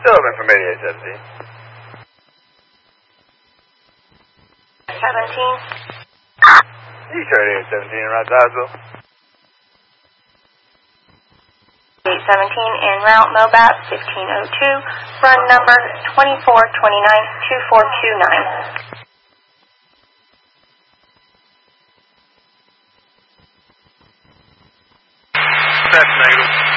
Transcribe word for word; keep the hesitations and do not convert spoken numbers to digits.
open from eighty-eight seventeen. seventeen. Detroit eighty-eight seventeen, route to Oswego. eight seventeen en route, Mobap fifteen oh two, run number twenty-four twenty-nine two four two nine. That's negative.